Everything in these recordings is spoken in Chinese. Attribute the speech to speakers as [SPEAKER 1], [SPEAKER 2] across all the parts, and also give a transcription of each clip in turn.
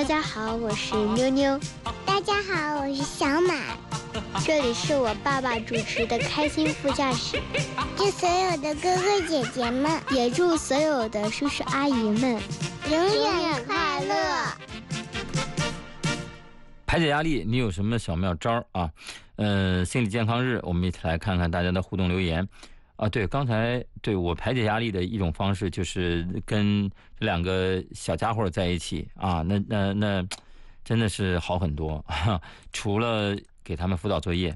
[SPEAKER 1] 家好，我是妞妞。
[SPEAKER 2] 大家好，我是小马。
[SPEAKER 1] 这里是我爸爸主持的开心副驾驶。
[SPEAKER 2] 祝所有的哥哥姐姐们，
[SPEAKER 1] 也祝所有的叔叔阿姨们
[SPEAKER 2] 永远快乐。
[SPEAKER 3] 排解压力，你有什么小妙招啊？心理健康日，我们一起来看看大家的互动留言啊。对，刚才对我排解压力的一种方式就是跟这两个小家伙在一起啊，那真的是好很多，除了给他们辅导作业。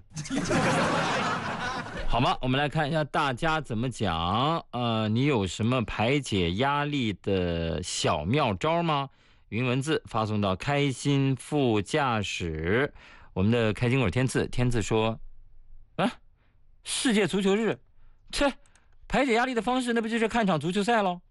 [SPEAKER 3] 好吗？我们来看一下大家怎么讲。你有什么排解压力的小妙招吗？云文字发送到开心副驾驶。我们的开心果天赐说，世界足球日，排解压力的方式那不就是看场足球赛咯？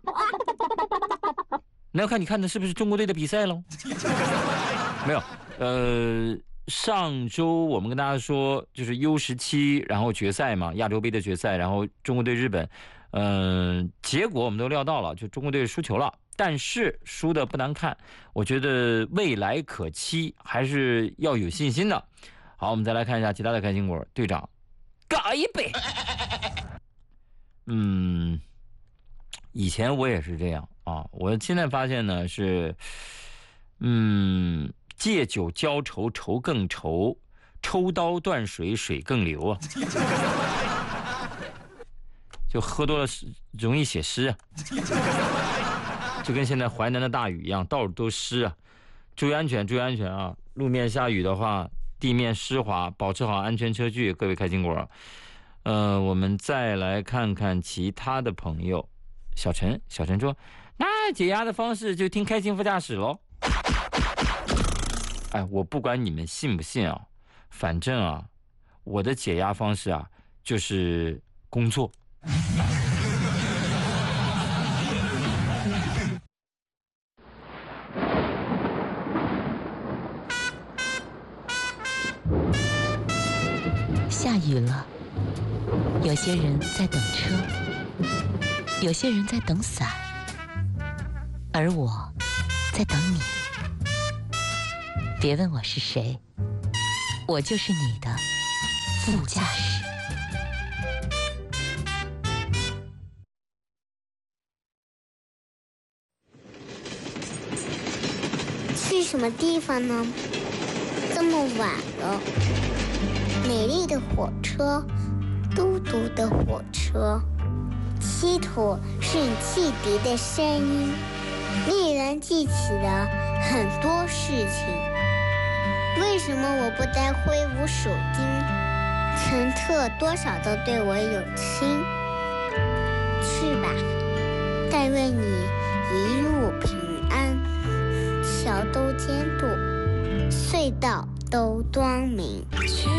[SPEAKER 3] 那要看你看的是不是中国队的比赛咯？没有，上周我们跟大家说就是 U17 然后决赛嘛，亚洲杯的决赛，然后中国队日本，结果我们都料到了，就中国队输球了，但是输的不难看，我觉得未来可期，还是要有信心的。好，我们再来看一下其他的开心果队长，干一杯。以前我也是这样啊，我现在发现呢是，借酒浇愁，愁更愁；抽刀断水，水更流啊。就喝多了容易写诗啊，就跟现在淮南的大雨一样，到处都湿啊。注意安全，注意安全啊！路面下雨的话，地面湿滑，保持好安全车距。各位开心果，我们再来看看其他的朋友。小陈说，那解压的方式就听开心副驾驶咯。我不管你们信不信啊，反正啊，我的解压方式啊就是工作。
[SPEAKER 4] 下雨了，有些人在等车，有些人在等伞，而我在等你。别问我是谁，我就是你的副驾驶。
[SPEAKER 2] 去什么地方呢？这么晚了，美丽的火车，孤独的火车，稀土是你汽笛的声音，令人记起了很多事情。为什么我不再挥舞手巾？乘客多少都对我有情。去吧，但愿你一路平安，桥都坚固，隧道都光明。